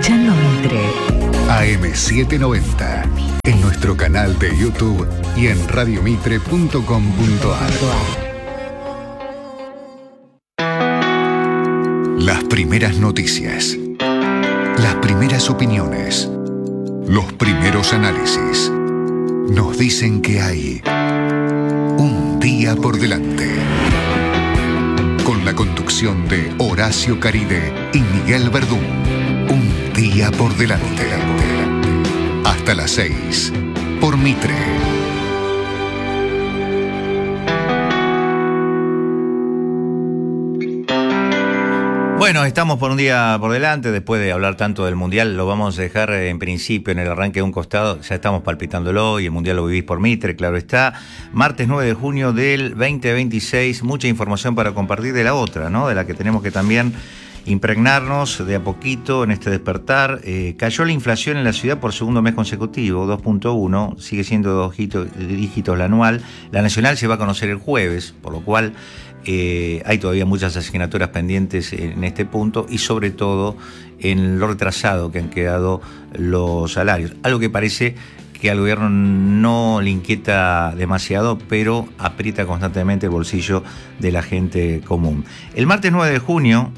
escuchando Mitre. AM790, en nuestro canal de YouTube y en radiomitre.com.ar. Las primeras noticias, las primeras opiniones, los primeros análisis, nos dicen que hay un día por delante. Con la conducción de Horacio Caride y Miguel Verdún. Un día por delante. Hasta las 6, por Mitre. Bueno, estamos por un día por delante. Después de hablar tanto del Mundial, lo vamos a dejar en principio en el arranque de un costado. Ya estamos palpitándolo y el Mundial lo vivís por Mitre, claro está. Martes 9 de junio del 2026, mucha información para compartir de la otra, ¿no? De la que tenemos que también impregnarnos de a poquito en este despertar. Cayó la inflación en la ciudad por segundo mes consecutivo, 2.1, sigue siendo 2 dígitos la anual. La nacional se va a conocer el jueves, por lo cual hay todavía muchas asignaturas pendientes en este punto y sobre todo en lo retrasado que han quedado los salarios. Algo que parece que al gobierno no le inquieta demasiado, pero aprieta constantemente el bolsillo de la gente común. El martes 9 de junio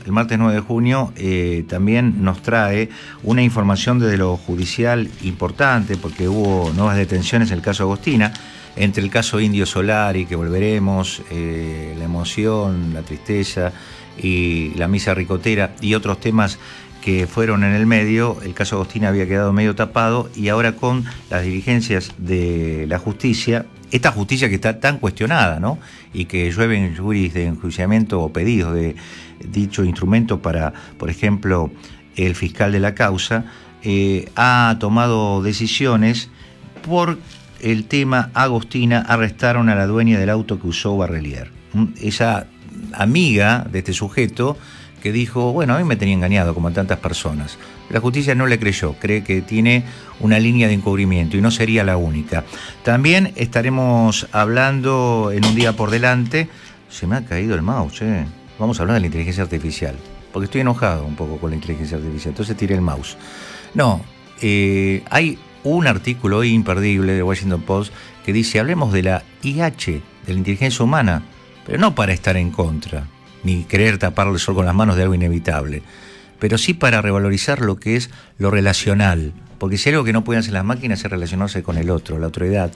también nos trae una información desde lo judicial importante, porque hubo nuevas detenciones en el caso Agostina, entre el caso Indio Solari, que volveremos, la emoción, la tristeza y la misa ricotera y otros temas que fueron en el medio. El caso Agostina había quedado medio tapado y ahora con las diligencias de la justicia, esta justicia que está tan cuestionada, ¿no? Y que llueven juris de enjuiciamiento o pedidos de dicho instrumento para, por ejemplo, el fiscal de la causa, ha tomado decisiones por el tema Agostina. Arrestaron a la dueña del auto que usó Barrelier, esa amiga de este sujeto que dijo, bueno, a mí me tenía engañado como a tantas personas. La justicia no le creyó, cree que tiene una línea de encubrimiento y no sería la única. También estaremos hablando en un día por delante. Se me ha caído el mouse, Vamos a hablar de la inteligencia artificial, porque estoy enojado un poco con la inteligencia artificial, entonces tiré el mouse. No, hay un artículo hoy imperdible de Washington Post que dice, hablemos de la IH, de la inteligencia humana, pero no para estar en contra, ni querer taparle el sol con las manos de algo inevitable, pero sí para revalorizar lo que es lo relacional, porque si hay algo que no pueden hacer las máquinas es relacionarse con el otro, la otredad,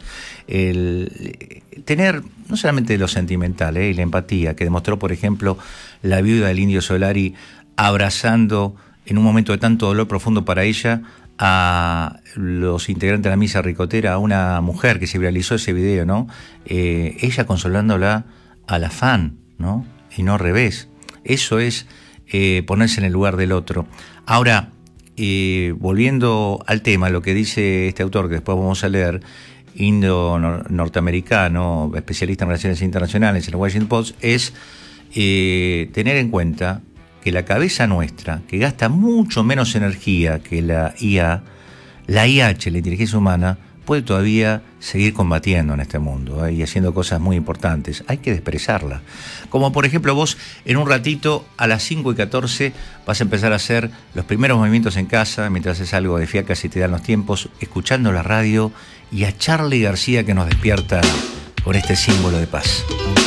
el tener no solamente lo sentimental y la empatía que demostró, por ejemplo, la viuda del Indio Solari abrazando en un momento de tanto dolor profundo para ella a los integrantes de la misa ricotera, a una mujer que se viralizó ese video, ¿no? Ella consolándola a la fan, ¿no? Y no al revés. Eso es ponerse en el lugar del otro. Ahora, volviendo al tema, lo que dice este autor, que después vamos a leer, norteamericano, especialista en relaciones internacionales en el Washington Post, es tener en cuenta que la cabeza nuestra, que gasta mucho menos energía que la IA, la IH, la inteligencia humana, puede todavía seguir combatiendo en este mundo y haciendo cosas muy importantes. Hay que despreciarla. Como por ejemplo vos, en un ratito, a las 5:14, vas a empezar a hacer los primeros movimientos en casa, mientras haces algo de fiacas y te dan los tiempos, escuchando la radio y a Charly García que nos despierta con este símbolo de paz.